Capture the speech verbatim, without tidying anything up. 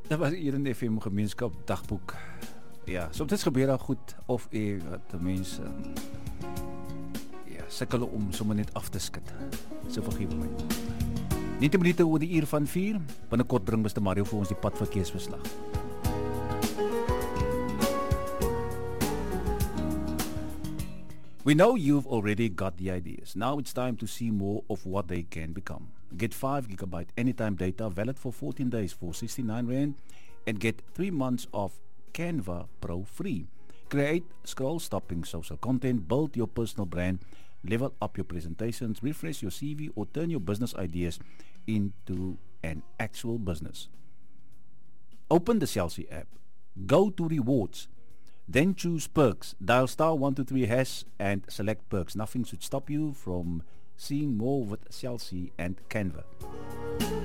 Dat was hier in de F M gemeenskap dagboek. Ja, soms gebeur dat goed of eh, wat de mense ja, sukkel om sommer net af te skud. So vergewe my. negentien minute oor die uur van vier. Binnekort bring mister Mario vir ons die padverkeersverslag. We know you've already got the ideas. Now it's time to see more of what they can become. Get five gigabyte anytime data valid for fourteen days for sixty-nine rand and get three months of Canva Pro free. Create scroll-stopping social content, build your personal brand, level up your presentations, refresh your C V, or turn your business ideas into an actual business. Open the Celsi app. Go to rewards. Then choose perks. Dial star one two three hash and select perks. Nothing should stop you from seeing more with Celsi and Canva.